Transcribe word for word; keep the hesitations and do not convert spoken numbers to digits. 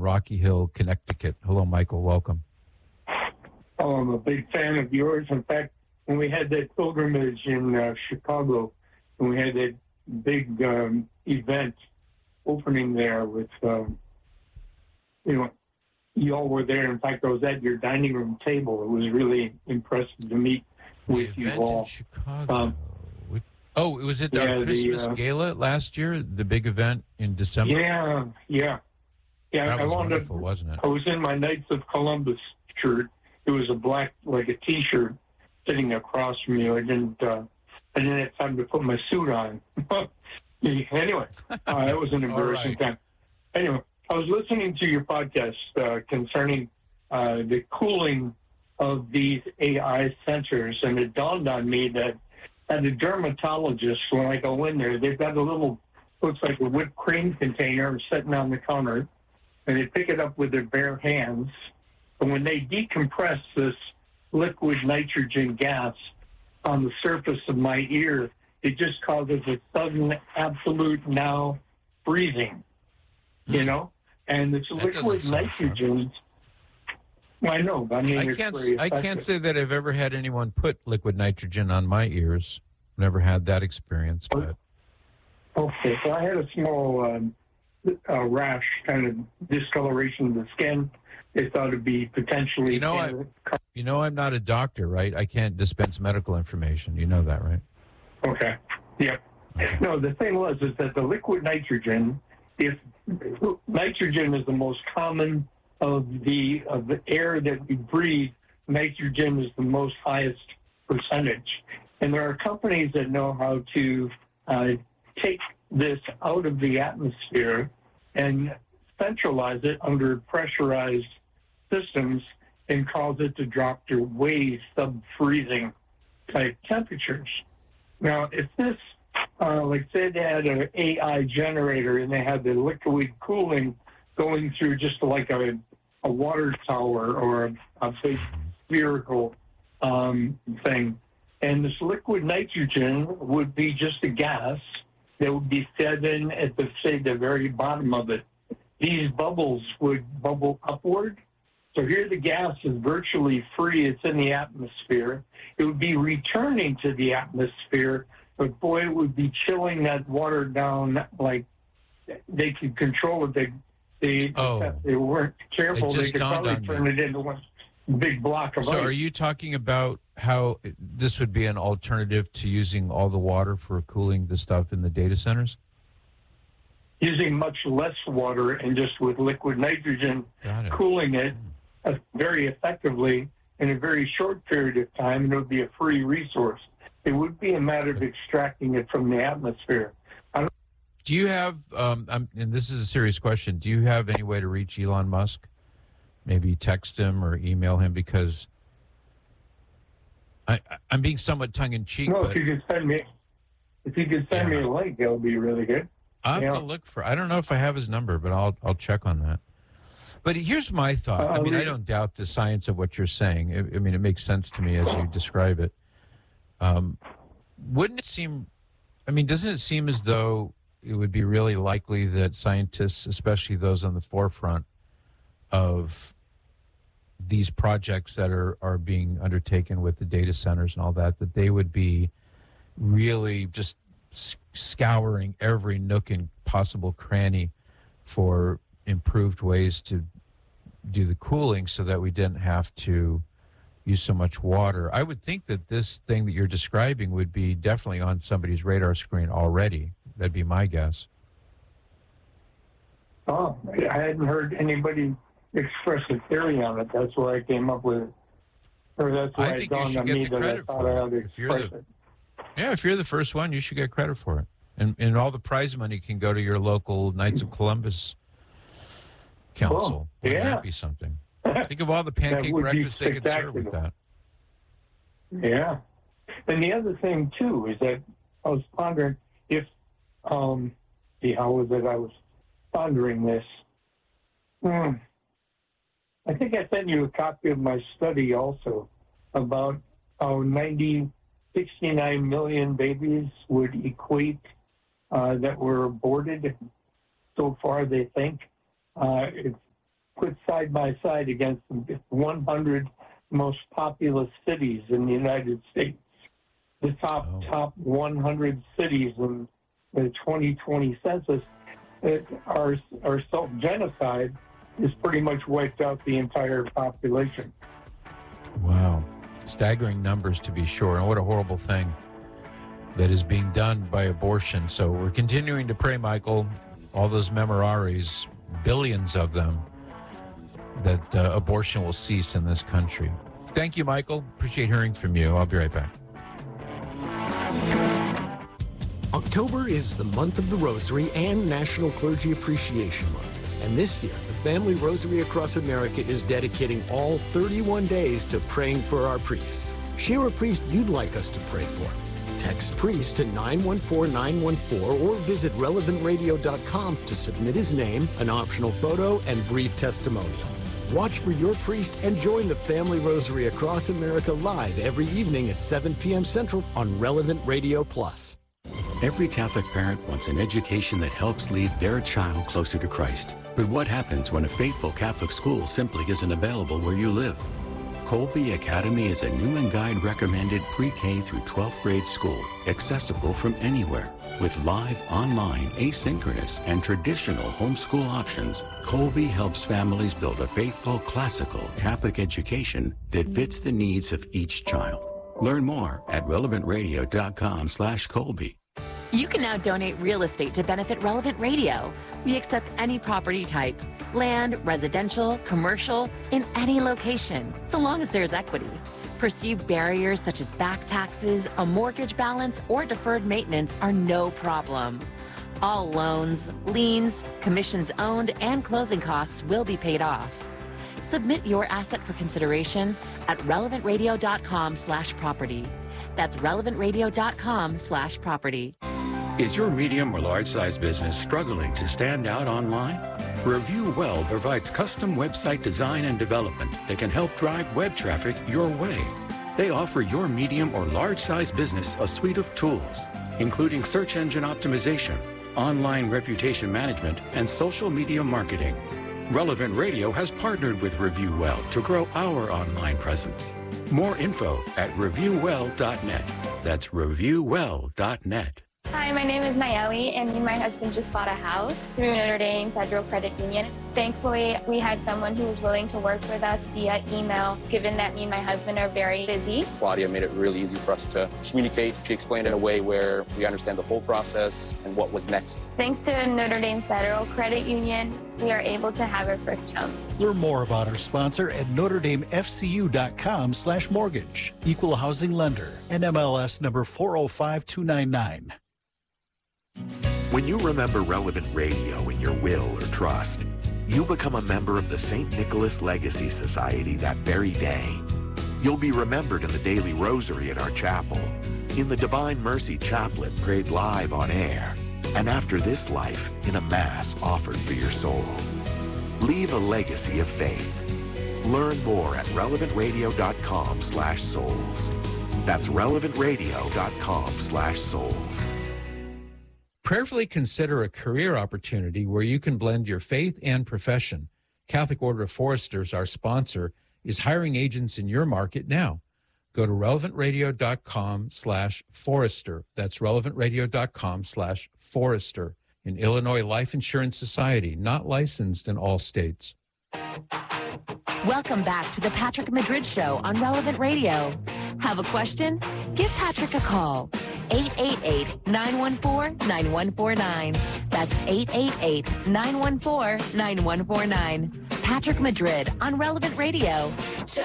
Rocky Hill, Connecticut. Hello, Michael. Welcome. Oh, I'm a big fan of yours. In fact, when we had that pilgrimage in uh, Chicago, when we had that big um, event opening there with, um, you know, you all were there. In fact, I was at your dining room table. It was really impressive to meet with the you event all. in Chicago. Um, oh, it was at yeah, our Christmas the, uh, gala last year, the big event in December? Yeah, yeah. Yeah, That I was wound wonderful, up, wasn't it? I was in my Knights of Columbus shirt. It was a black, like a T-shirt, sitting across from you. I didn't, uh, I didn't have time to put my suit on. Anyway, uh, it was an embarrassing right. time. Anyway, I was listening to your podcast uh, concerning uh, the cooling of these A I sensors, and it dawned on me that at a dermatologist, when I go in there, they've got a little, looks like a whipped cream container sitting on the counter, and they pick it up with their bare hands. And when they decompress this liquid nitrogen gas on the surface of my ear, it just causes a sudden, absolute now freezing, mm. you know? And it's that liquid nitrogen. I know, but I mean, I it's can't. very I can't effective. say that I've ever had anyone put liquid nitrogen on my ears. Never had that experience, but okay. So I had a small um, uh, rash, kind of discoloration of the skin. They thought it'd be potentially. You know, I, you know, I'm not a doctor, right? I can't dispense medical information. You know that, right? Okay. Yeah. Okay. No, the thing was is that the liquid nitrogen, if nitrogen is the most common of the of the air that we breathe, nitrogen is the most highest percentage. And there are companies that know how to uh, take this out of the atmosphere and centralize it under pressurized systems and cause it to drop to way sub-freezing type temperatures. Now, if this, uh, like say they had an A I generator and they had the liquid cooling going through just like a, a water tower or a, a big spherical um, thing, and this liquid nitrogen would be just a gas that would be fed in at the, say, the very bottom of it. These bubbles would bubble upward. So here the gas is virtually free. It's in the atmosphere. It would be returning to the atmosphere, but boy, it would be chilling that water down like they could control it. They, they, Oh. they weren't careful. It just They could dawned probably on turn me. it into one big block of So ice. are you talking about how this would be an alternative to using all the water for cooling the stuff in the data centers? Using much less water and just with liquid nitrogen Got it. cooling it uh, very effectively in a very short period of time, and it would be a free resource. It would be a matter of extracting it from the atmosphere. I don't Do you have, um, I'm, and this is a serious question, do you have any way to reach Elon Musk? Maybe text him or email him, because I, I'm being somewhat tongue-in-cheek, know but if you could send me, if you could send Yeah. me a link, that would be really good. I'll have Yeah. to look for, I don't know if I have his number, but I'll I'll check on that. But here's my thought. Uh, I mean, I read- don't doubt the science of what you're saying. I, I mean, it makes sense to me as you describe it. Um, wouldn't it seem, I mean, doesn't it seem as though it would be really likely that scientists, especially those on the forefront of these projects that are, are being undertaken with the data centers and all that, that they would be really just scouring every nook and possible cranny for improved ways to do the cooling so that we didn't have to use so much water. I would think that this thing that you're describing would be definitely on somebody's radar screen already. That'd be my guess. Oh, I hadn't heard anybody express a theory on it. That's why I came up with it. Or that's why I it think you dawned should on get me the that I credit thought for I it. ought to If you're express the- it. Yeah, if you're the first one, you should get credit for it. And and all the prize money can go to your local Knights of Columbus Council. Cool. Wouldn't Yeah. that be something? Think of all the pancake would be breakfast they could serve with that. Yeah. And the other thing, too, is that I was pondering if, um, see, how was it I was pondering this? Hmm. I think I sent you a copy of my study also about how ninety, sixty-nine million babies would equate uh, that were aborted so far, they think. Uh, if put side by side against the one hundred most populous cities in the United States. The top oh. top one hundred cities in the twenty twenty census that are are self-genocide has pretty much wiped out the entire population. Wow. Staggering numbers, to be sure. And what a horrible thing that is being done by abortion. So we're continuing to pray, Michael, all those memoraries, billions of them, that uh, abortion will cease in this country. Thank you, Michael. Appreciate hearing from you. I'll be right back. October is the month of the Rosary and National Clergy Appreciation Month. And this year, the Family Rosary Across America is dedicating all thirty-one days to praying for our priests. Share a priest you'd like us to pray for. Text priest to nine one four nine one four or visit relevant radio dot com to submit his name, an optional photo, and brief testimonial. Watch for your priest and join the Family Rosary Across America live every evening at seven p.m. Central on Relevant Radio Plus. Every Catholic parent wants an education that helps lead their child closer to Christ. But what happens when a faithful Catholic school simply isn't available where you live? Colby Academy is a Newman Guide recommended pre-K through twelfth grade school, accessible from anywhere. With live, online, asynchronous, and traditional homeschool options, Colby helps families build a faithful, classical Catholic education that fits the needs of each child. Learn more at relevant radio dot com slash Colby. You can now donate real estate to benefit Relevant Radio. We accept any property type, land, residential, commercial, in any location, so long as there's equity. Perceived barriers such as back taxes, a mortgage balance, or deferred maintenance are no problem. All loans, liens, commissions owned, and closing costs will be paid off. Submit your asset for consideration at relevant radio dot com slash property. That's relevant radio dot com slash property. Is your medium or large size business struggling to stand out online? Review Well provides custom website design and development that can help drive web traffic your way. They offer your medium or large size business a suite of tools, including search engine optimization, online reputation management, and social media marketing. Relevant Radio has partnered with Review Well to grow our online presence. More info at review well dot net. That's review well dot net. Hi, my name is Nayeli, and me and my husband just bought a house through Notre Dame Federal Credit Union. Thankfully, we had someone who was willing to work with us via email, given that me and my husband are very busy. Claudia made it really easy for us to communicate. She explained it in a way where we understand the whole process and what was next. Thanks to Notre Dame Federal Credit Union, we are able to have our first home. Learn more about our sponsor at notre dame f c u dot com slash mortgage. Equal housing lender. N M L S number four oh five two nine nine. When you remember Relevant Radio in your will or trust, you become a member of the Saint Nicholas Legacy Society that very day. You'll be remembered in the daily rosary at our chapel, in the Divine Mercy Chaplet prayed live on air, and after this life in a Mass offered for your soul. Leave a legacy of faith. Learn more at relevant radio dot com slash souls. That's relevant radio dot com slash souls. Prayerfully consider a career opportunity where you can blend your faith and profession. Catholic Order of Foresters, our sponsor, is hiring agents in your market now. Go to relevant radio dot com slash forester. That's relevant radio dot com slash forester. An Illinois Life Insurance Society, not licensed in all states. Welcome back to the Patrick Madrid Show on Relevant Radio. Have a question? Give Patrick a call. eight eight eight, nine one four, nine one four nine. That's eight eight eight, nine one four, nine one four nine. Patrick Madrid on Relevant Radio.